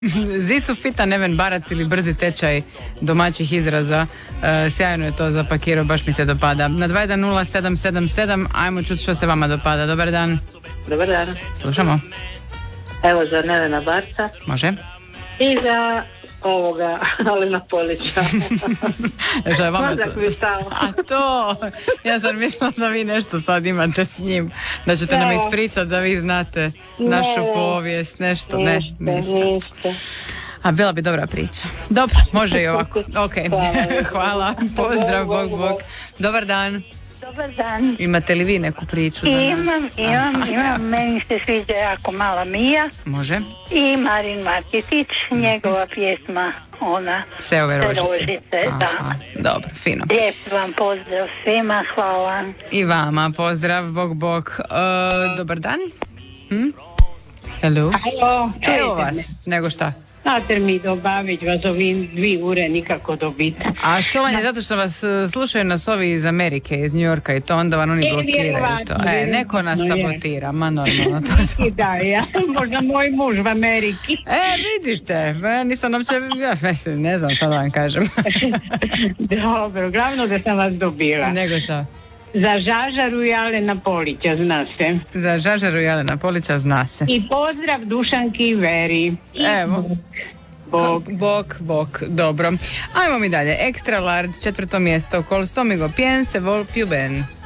Zisu fita neven barac ili brzi tečaj domaćih izraza. Sjajno je to zapakirao, baš mi se dopada. Na 210777, ajmo čuti što se vama dopada. Dobar dan. Dobar dan. Slušamo. Evo za Nevena Barca. Može. I za ovoga Alena Polića. Što je vama Mozak mi stao. A to, ja sam mislila da vi nešto sad imate s njim, da ćete nam ispričati da vi znate našu povijest, nešto, ništa. A bila bi dobra priča. Dobro, može i ovako. Ok, hvala, pozdrav, bog. Dobar dan. Dobar dan. Imate li vi neku priču za nas? Imam. Meni se sviđa jako Mala Mija. Može. I Marin Marketić, njegova pjesma, ona Seove rožice. Da. Dobro, fino. Lijep vam pozdrav svima, hvala. I vama, pozdrav, bog. Dobar dan. Hello. Halo, Evo vas, nego šta? znate mi Dobavić vas ovim 2 ure nikako dobiti. A što vam je zato što vas slušaju nas ovi iz Amerike, iz New Yorka i to onda vam oni blokiraju to. Neko nas sabotira, ma normalno to. Da, ja, možda moj muž u Ameriki. Vidite, nisam uopće, ne znam šta da vam kažem. Dobro, glavno da sam vas dobila. Nego šta? Za Žažaru i Alena Polića, zna se. Za Žažaru i Alena Polića, zna se. I pozdrav Dušanki i Veri. Evo. Bog, dobro. Ajmo mi dalje. Extra large, 4. mjesto. Col stomago piense vol più ben.